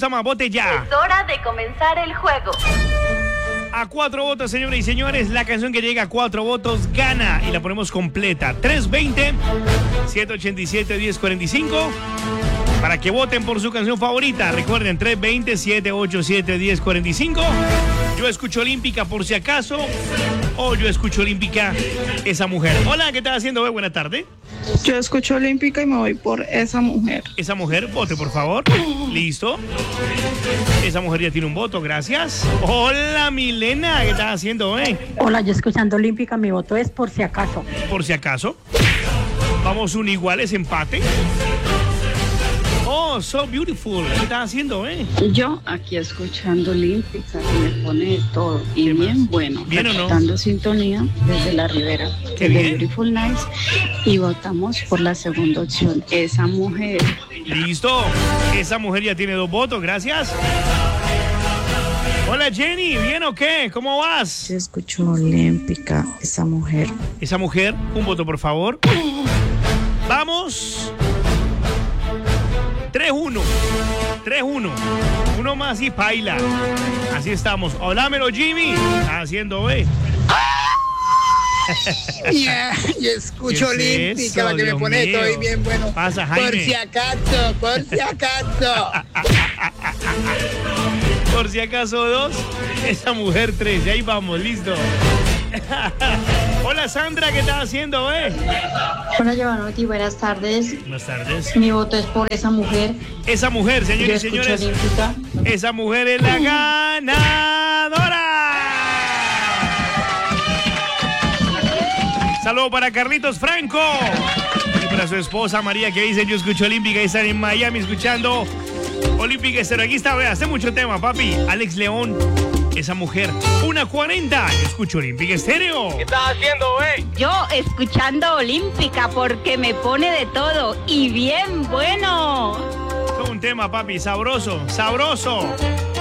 gusta más? Vote ya. Es hora de comenzar el juego. A 4 votos, señores y señores, la canción que llega a 4 votos gana y la ponemos completa. 320-787-1045 para que voten por su canción favorita. Recuerden, 320-787-1045. Yo escucho Olímpica por si acaso, o yo escucho Olímpica esa mujer. Hola, ¿qué estás haciendo hoy? Buena tarde. Yo escucho Olímpica y me voy por esa mujer. Esa mujer, vote por favor. Listo. Esa mujer ya tiene un voto, gracias. Hola, Milena, ¿qué estás haciendo hoy? Hola, yo escuchando Olímpica, mi voto es por si acaso. Por si acaso. Vamos un iguales, empate. Oh, so beautiful. ¿Qué estás haciendo, Yo aquí escuchando Olímpica, que me pone de todo. Y ¿Qué bien más? bueno. ¿Bien o no? Dando sintonía desde la Ribera. Qué Desde bien. Beautiful Nights. Y votamos por la segunda opción. Esa mujer. Listo. Esa mujer ya tiene 2 votos, gracias. Hola, Jenny, ¿bien o qué? ¿Cómo vas? Yo escucho Olímpica, esa mujer. Esa mujer, un voto, por favor. Vamos. 3-1. 3-1. Uno más y paila. Así estamos. Hablámelo, Jimmy. Haciendo, Yeah, yo escucho ¿Qué es Olímpica, eso, la que Dios me pone mío? todo bien bueno. Pasa, Jaime. Por si acaso, por si acaso. Por si acaso 2, esa mujer 3. Y ahí vamos, listo. Hola, Sandra, ¿qué estás haciendo, Hola, Giovanotti, buenas tardes. Buenas tardes. Mi voto es por esa mujer. Esa mujer, Yo señores y escucho señores. Olímpica. Esa mujer es la ganadora. Saludo para Carlitos Franco y para su esposa María, que dice: yo escucho Olímpica y están en Miami escuchando Olímpica Estéreo. Aquí está, vea, hace mucho tema, papi. Alex León, esa mujer. 1:40. Yo escucho Olímpica Estéreo. ¿Qué estás haciendo, Yo escuchando Olímpica porque me pone de todo y bien bueno. Es un tema, papi, sabroso, sabroso.